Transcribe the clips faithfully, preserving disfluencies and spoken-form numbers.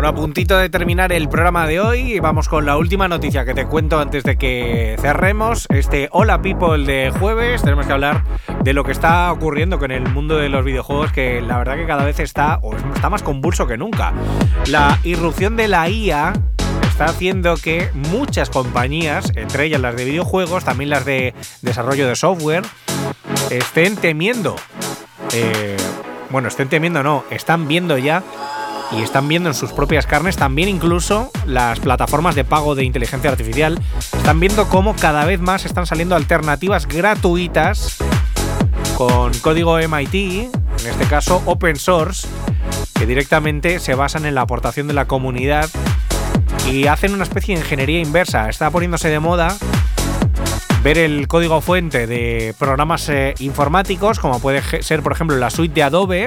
Bueno, a puntito de terminar el programa de hoy, vamos con la última noticia que te cuento antes de que cerremos este Hola People de jueves. Tenemos que hablar de lo que está ocurriendo con el mundo de los videojuegos, que la verdad que cada vez está, o está más convulso que nunca. La irrupción de la I A está haciendo que muchas compañías, entre ellas las de videojuegos, también las de desarrollo de software, estén temiendo, eh, bueno, estén temiendo no, están viendo ya y están viendo en sus propias carnes, también incluso las plataformas de pago de inteligencia artificial, están viendo cómo cada vez más están saliendo alternativas gratuitas con código M I T, en este caso open source, que directamente se basan en la aportación de la comunidad y hacen una especie de ingeniería inversa. Está poniéndose de moda ver el código fuente de programas eh, informáticos, como puede ser, por ejemplo, la suite de Adobe.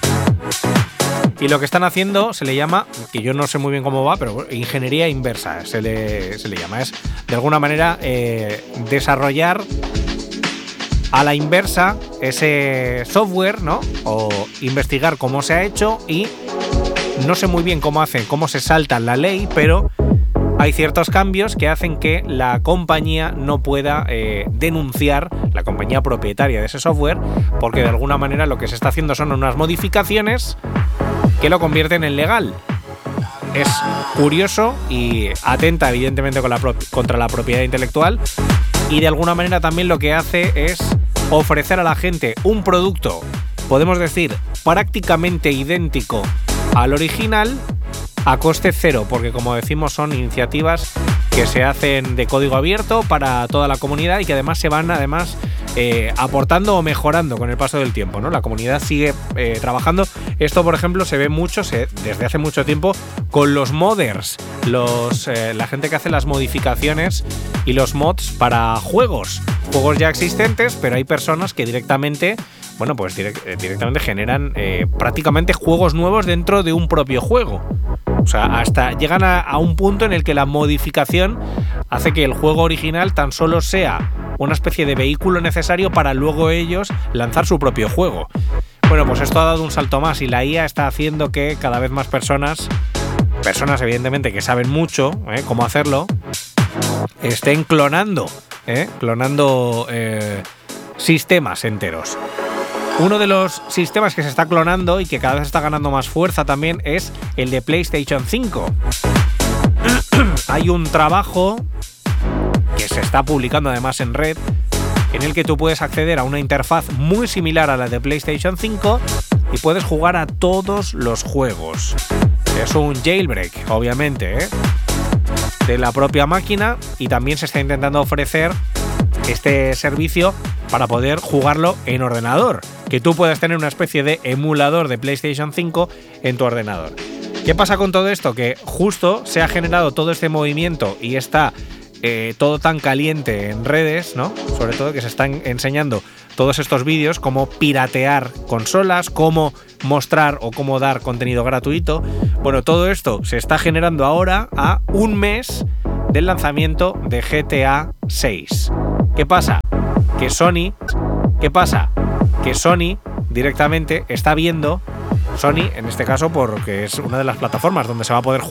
Y lo que están haciendo se le llama, que yo no sé muy bien cómo va, pero ingeniería inversa se le, se le llama. Es, de alguna manera, eh, desarrollar a la inversa ese software, ¿no? O investigar cómo se ha hecho y no sé muy bien cómo hacen, cómo se salta la ley, pero hay ciertos cambios que hacen que la compañía no pueda eh, denunciar, la compañía propietaria de ese software, porque de alguna manera lo que se está haciendo son unas modificaciones que lo convierten en legal. Es curioso y atenta evidentemente con la pro- contra la propiedad intelectual, y de alguna manera también lo que hace es ofrecer a la gente un producto, podemos decir, prácticamente idéntico al original a coste cero, porque como decimos son iniciativas que se hacen de código abierto para toda la comunidad y que además se van además eh, aportando o mejorando con el paso del tiempo, ¿no? La comunidad sigue eh, trabajando. Esto, por ejemplo, se ve mucho se, desde hace mucho tiempo con los modders, los, eh, la gente que hace las modificaciones y los mods para juegos, juegos ya existentes, pero hay personas que directamente, bueno, pues direct, eh, directamente generan eh, prácticamente juegos nuevos dentro de un propio juego. O sea, hasta llegan a, a un punto en el que la modificación hace que el juego original tan solo sea una especie de vehículo necesario para luego ellos lanzar su propio juego. Bueno, pues esto ha dado un salto más y la I A está haciendo que cada vez más personas, personas evidentemente que saben mucho ¿eh? cómo hacerlo, estén clonando, ¿eh? clonando eh, sistemas enteros. Uno de los sistemas que se está clonando y que cada vez está ganando más fuerza también es el de PlayStation cinco. Hay un trabajo que se está publicando además en red en el que tú puedes acceder a una interfaz muy similar a la de PlayStation cinco y puedes jugar a todos los juegos. Es un jailbreak, obviamente, ¿eh? de la propia máquina, y también se está intentando ofrecer este servicio para poder jugarlo en ordenador, que tú puedas tener una especie de emulador de PlayStation cinco en tu ordenador. ¿Qué pasa con todo esto? Que justo se ha generado todo este movimiento y está eh, todo tan caliente en redes, ¿no? Sobre todo que se están enseñando todos estos vídeos, cómo piratear consolas, cómo mostrar o cómo dar contenido gratuito. Bueno, todo esto se está generando ahora a un mes del lanzamiento de G T A seis. ¿Qué pasa? Que Sony, ¿qué pasa? Que Sony directamente está viendo, Sony en este caso porque es una de las plataformas donde se va a poder jugar